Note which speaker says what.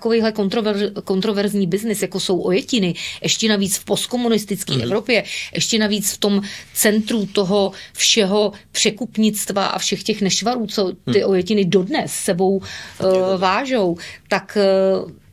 Speaker 1: takovýhle kontroverzní biznis, jako jsou ojetiny, ještě navíc v postkomunistické Evropě, ještě navíc v tom centru toho všeho překupnictva a všech těch nešvarů, co ty ojetiny dodnes sebou vážou, tak